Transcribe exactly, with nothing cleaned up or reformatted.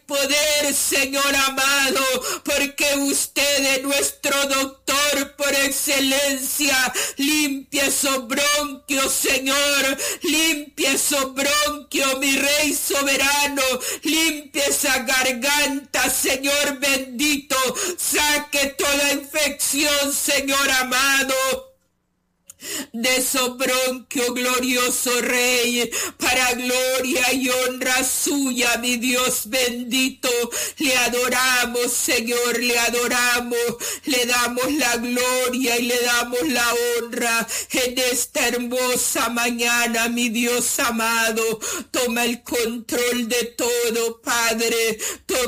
poder, Señor amado, porque usted es nuestro doctor por excelencia. Limpia esos bronquios, Señor, limpia esos bronquios, mi Rey soberano, limpia esa garganta, Señor bendito, saque toda infección, Señor amado, de esos bronquios, glorioso Rey, para gloria y honra suya, mi Dios bendito. Le adoramos, Señor, le adoramos, le damos la gloria y le damos la honra en esta hermosa mañana, mi Dios amado. Toma el control de todo, Padre. Toma